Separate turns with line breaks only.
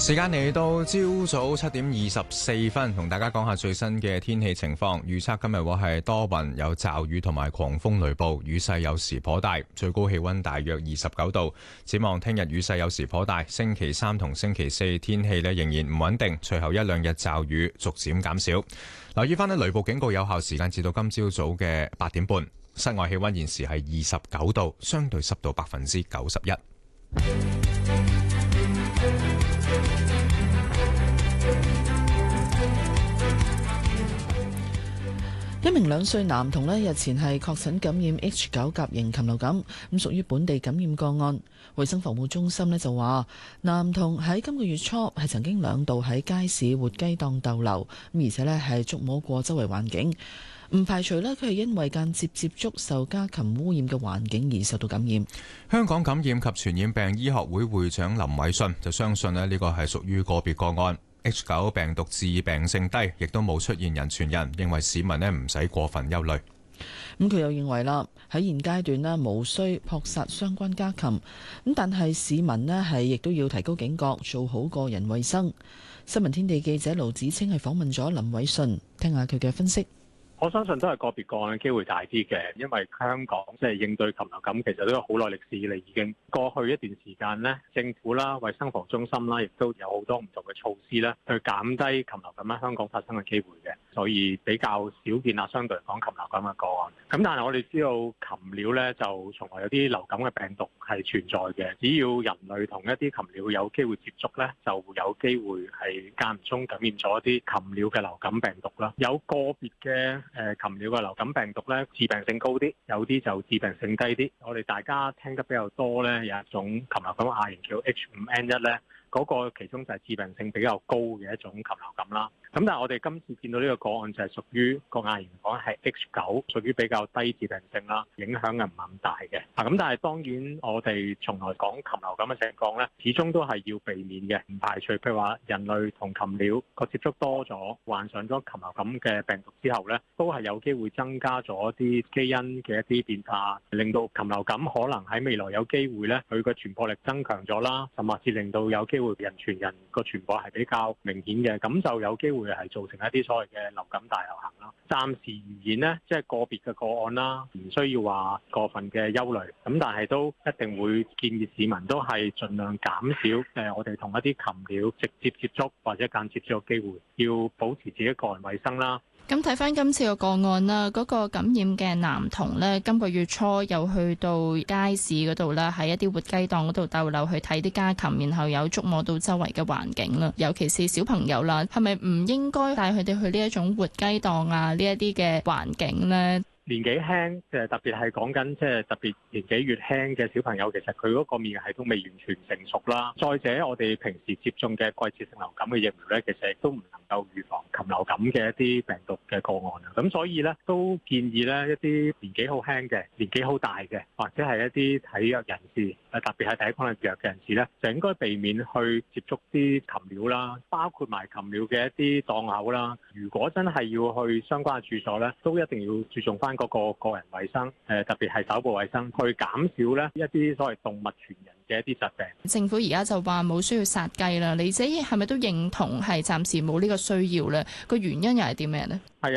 時間嚟到朝早7:24，同大家講下最新嘅天氣情況。預測今日會係多雲，有驟雨同埋狂風雷暴，雨勢有時頗大，最高氣溫大約29度。展望聽日雨勢有時頗大，星期三同星期四天氣仍然唔穩定，隨後一兩日驟雨逐漸減少。留意翻雷暴警告有效時間至到今朝早嘅8點半。室外氣溫現時係29度，相對濕度91%。
一名2歲男童日前係確診感染 H9 甲型禽流感，咁屬於本地感染個案。衛生防護中心就話，男童喺今個月初係曾經2度喺街市活雞檔逗留，而且係觸摸過周圍環境，唔排除佢係因為間接接觸受家禽污染嘅環境而受到感染。
香港感染及傳染病醫學會會長林偉信就相信呢個係屬於個別個案。H9 病毒致病性低，亦都冇出現人傳人，認為市民唔使過分憂慮。
佢又認為啦，喺現階段無需撲殺相關家禽，但係市民係亦都要提高警覺，做好個人衛生。新聞天地記者盧子清係訪問咗林偉信，聽下佢嘅分析。
我相信都係個別個案嘅機會大啲嘅，因為香港應對禽流感其實都有好耐歷史嚟，已經過去一段時間呢，政府啦、衛生防護中心啦，亦都有好多唔同嘅措施咧，去減低禽流感喺香港發生嘅機會嘅，所以比較少見啊。相對嚟講，禽流感嘅個案。咁但係我哋知道禽鳥咧就從來有啲流感嘅病毒係存在嘅，只要人類同一啲禽鳥有機會接觸咧，就有機會係間唔中感染咗一啲禽鳥嘅流感病毒啦。有個別嘅禽鳥嘅流感病毒咧，致病性高啲，有啲就致病性低啲。我哋大家聽得比較多咧，有一種禽流感亞型叫 H5N1 咧，嗰個其中就係致病性比較高嘅一種禽流感啦。咁但係我哋今次見到呢個個案就係屬於個亞型嚟講係 H9，屬於比較低致病性啦，影響係唔係咁大嘅。咁但係當然我哋從來講禽流感嘅情況咧，始終都係要避免嘅，唔排除譬如話人類同禽鳥個接觸多咗，患上咗禽流感嘅病毒之後咧，都係有機會增加咗一啲基因嘅一啲變化，令到禽流感可能喺未來有機會咧，佢個傳播力增強咗啦，甚至令到有機會人傳人個傳播係比較明顯嘅，咁就有機會係造成一啲所謂嘅流感大流行啦。暫時而言呢，即係個別嘅個案啦，唔需要話過分嘅憂慮。咁但係都一定會建議市民都係盡量減少我哋同一啲禽鳥直接接觸或者間接接觸嘅機會，要保持自己個人衛生啦。
咁睇翻今次個案啦，嗰個感染嘅男童呢，今個月初又去到街市嗰度啦，喺一啲活雞檔嗰度逗留去睇啲家禽，然後有觸摸到周圍嘅環境啦，尤其是小朋友啦，係咪唔應該帶佢哋去呢一種活雞檔啊？呢一啲嘅環境呢？
年紀輕，特別係講緊特別年紀越輕嘅小朋友，其實佢嗰個免疫系統未完全成熟啦。再者，我哋平時接種嘅季節性流感嘅疫苗咧，其實亦都唔能夠預防禽流感嘅一啲病毒嘅個案啊。咁所以咧，都建議咧一啲年紀好輕嘅、年紀好大嘅，或者係一啲體弱人士，特別係抵抗力弱嘅人士咧，就應該避免去接觸啲禽鳥啦，包括埋禽鳥嘅一啲檔口啦。如果真係要去相關嘅處所咧，都一定要注重翻嗰個個人衛生，特別係手部衛生，去減少咧一啲所謂動物傳人嘅一啲疾病。
政府而家就話冇需要殺雞啦，你自己係咪都認同係暫時冇呢個需要咧？個原因又係啲咩咧？
係